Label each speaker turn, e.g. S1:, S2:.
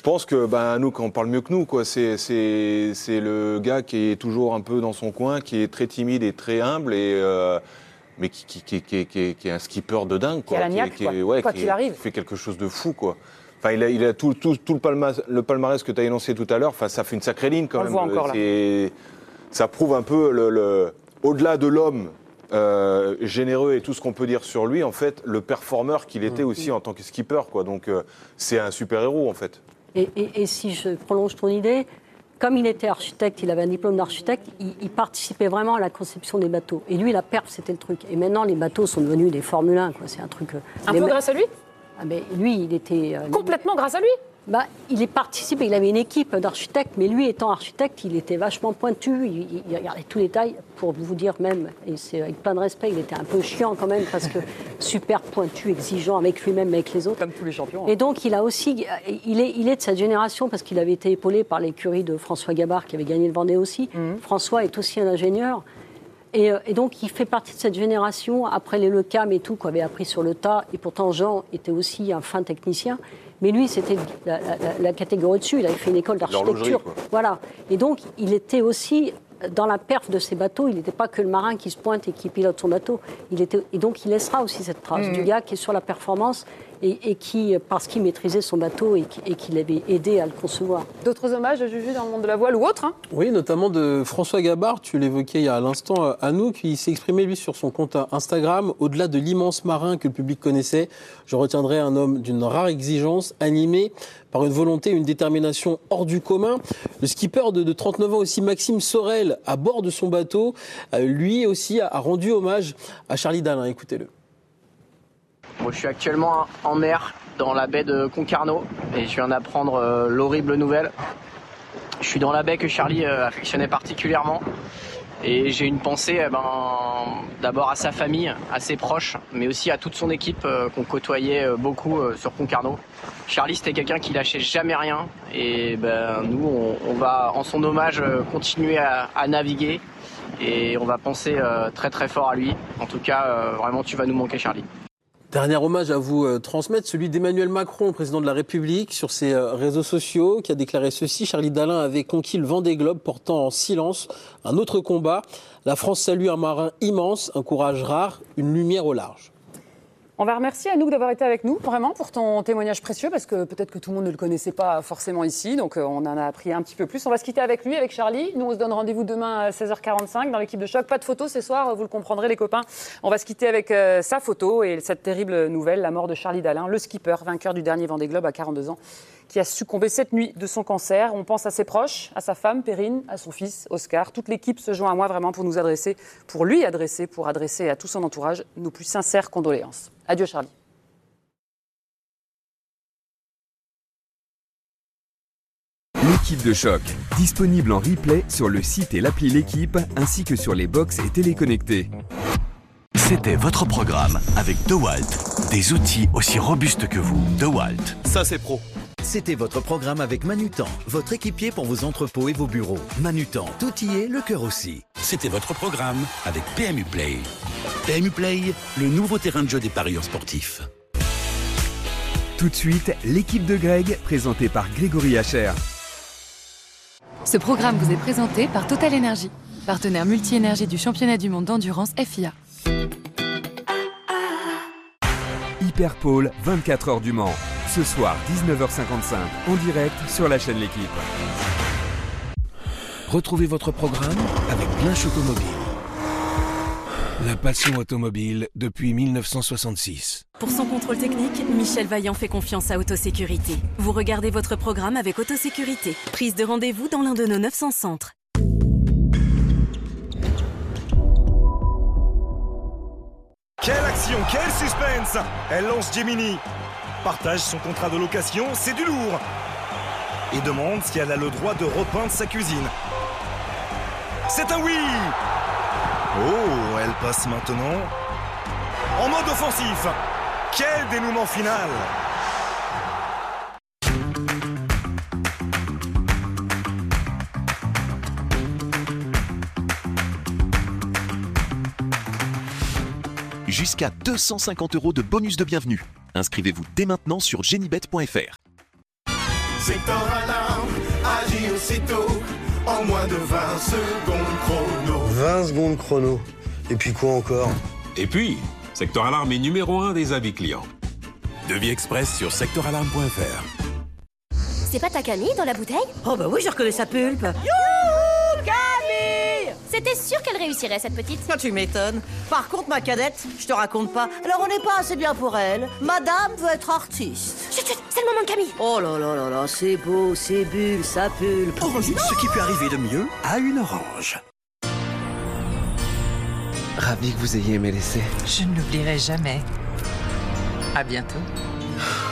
S1: pense que Anouk en parle mieux que nous, quoi. C'est le gars qui est toujours un peu dans son coin, qui est très timide et très humble, mais qui est un skipper de dingue, quoi.
S2: Qui a la niaque, quoi qu'il arrive.
S1: Qui fait quelque chose de fou, quoi. Enfin, il a tout le palmarès que tu as énoncé tout à l'heure. Enfin, ça fait une sacrée ligne quand même.
S2: On le voit encore là.
S1: Ça prouve un peu au-delà de l'homme généreux et tout ce qu'on peut dire sur lui, en fait, le performeur qu'il était aussi en tant que skipper, quoi. Donc, c'est un super-héros, en fait.
S3: Et si je prolonge ton idée, comme il était architecte, il avait un diplôme d'architecte, il participait vraiment à la conception des bateaux. Et lui, la perf, c'était le truc. Et maintenant, les bateaux sont devenus des Formule 1, quoi. C'est un truc...
S2: Un peu grâce à lui ?
S3: Mais lui, il était...
S2: Complètement grâce à lui ?
S3: Il est participé, il avait une équipe d'architectes, mais lui, étant architecte, il était vachement pointu, il regardait tous les détails, pour vous dire même, et c'est avec plein de respect, il était un peu chiant quand même, parce que super pointu, exigeant avec lui-même, avec les autres.
S2: Comme tous les champions.
S3: Et donc, il a aussi, il est de cette génération, parce qu'il avait été épaulé par l'écurie de François Gabard, qui avait gagné le Vendée aussi. François est aussi un ingénieur. Et donc, il fait partie de cette génération, après les Lecam et tout, qu'on avait appris sur le tas. Et pourtant, Jean était aussi un fin technicien. Mais lui, c'était la catégorie dessus. Il avait fait une école d'architecture. Voilà. Et donc, il était aussi dans la perf de ses bateaux. Il n'était pas que le marin qui se pointe et qui pilote son bateau. Et donc, il laissera aussi cette trace du gars qui est sur la performance et qui, parce qu'il maîtrisait son bateau et qui l'avait aidé à le concevoir.
S2: D'autres hommages à Juju dans le monde de la voile ou autre, hein ?
S4: Oui, notamment de François Gabard, tu l'évoquais il y a l'instant, Anouk, il s'est exprimé lui sur son compte Instagram. Au-delà de l'immense marin que le public connaissait, je retiendrai un homme d'une rare exigence, animé par une volonté, une détermination hors du commun. Le skipper de 39 ans aussi, Maxime Sorel, à bord de son bateau, lui aussi a rendu hommage à Charlie Dalin. Écoutez-le.
S5: Moi, je suis actuellement en mer, dans la baie de Concarneau, et je viens d'apprendre l'horrible nouvelle. Je suis dans la baie que Charlie affectionnait particulièrement, et j'ai une pensée d'abord à sa famille, à ses proches, mais aussi à toute son équipe qu'on côtoyait beaucoup sur Concarneau. Charlie, c'était quelqu'un qui lâchait jamais rien, et nous, on va, en son hommage, continuer à naviguer, et on va penser très très fort à lui. En tout cas, vraiment, tu vas nous manquer, Charlie.
S4: Dernier hommage à vous transmettre, celui d'Emmanuel Macron, président de la République, sur ses réseaux sociaux, qui a déclaré ceci. Charlie Dalin avait conquis le Vendée Globe, portant en silence un autre combat. La France salue un marin immense, un courage rare, une lumière au large.
S2: On va remercier Anouk d'avoir été avec nous, vraiment, pour ton témoignage précieux, parce que peut-être que tout le monde ne le connaissait pas forcément ici, donc on en a appris un petit peu plus. On va se quitter avec lui, avec Charlie. Nous, on se donne rendez-vous demain à 16h45 dans l'équipe de Choc. Pas de photo ce soir, vous le comprendrez, les copains. On va se quitter avec sa photo et cette terrible nouvelle, la mort de Charlie Dalin, le skipper, vainqueur du dernier Vendée Globe à 42 ans, qui a succombé cette nuit de son cancer. On pense à ses proches, à sa femme, Perrine, à son fils, Oscar. Toute l'équipe se joint à moi vraiment pour adresser à tout son entourage nos plus sincères condoléances. Adieu Charlie.
S6: L'équipe de Choc, disponible en replay sur le site et l'appli L'équipe, ainsi que sur les box et téléconnectés.
S7: C'était votre programme avec DeWalt. Des outils aussi robustes que vous. DeWalt.
S8: Ça c'est pro.
S7: C'était votre programme avec Manutan, votre équipier pour vos entrepôts et vos bureaux. Manutan, tout y est, le cœur aussi.
S8: C'était votre programme avec PMU Play. PMU Play, le nouveau terrain de jeu des parieurs sportifs.
S6: Tout de suite, l'équipe de Greg, présentée par Grégory Hacher.
S9: Ce programme vous est présenté par Total Energy, partenaire multi-énergie du championnat du monde d'endurance FIA.
S6: Hyperpole, 24 heures du Mans. Ce soir, 19h55, en direct sur la chaîne L'équipe.
S8: Retrouvez votre programme avec Blanche Automobile. La passion automobile depuis 1966.
S10: Pour son contrôle technique, Michel Vaillant fait confiance à Autosécurité. Vous regardez votre programme avec Autosécurité. Prise de rendez-vous dans l'un de nos 900 centres.
S11: Quelle action, quel suspense! Elle lance Gemini. Partage son contrat de location, c'est du lourd. Et demande si elle a le droit de repeindre sa cuisine. C'est un oui! Oh, elle passe maintenant en mode offensif. Quel dénouement final!
S12: Jusqu'à 250 € de bonus de bienvenue. Inscrivez-vous dès maintenant sur genibet.fr. Secteur Alarme agit aussitôt en moins de 20 secondes chrono.
S13: 20 secondes chrono. Et puis quoi encore?
S14: Et puis, Secteur Alarme est numéro 1 des avis clients.
S15: Devis express sur secteuralarme.fr.
S16: C'est pas ta Camille dans la bouteille?
S17: Oh bah oui, je reconnais sa pulpe.
S16: Youhou, Camille! C'était sûr qu'elle réussirait, cette petite.
S17: Non, tu m'étonnes. Par contre, ma cadette, je te raconte pas. Alors, on n'est pas assez bien pour elle. Madame veut être artiste.
S16: Chut, chut, c'est le moment de Camille.
S17: Oh là là là là, c'est beau, c'est bulle, sa pulpe.
S15: Orange, ce qui peut arriver de mieux à une orange.
S18: Ravi que vous ayez aimé l'essai.
S19: Je ne l'oublierai jamais. À bientôt.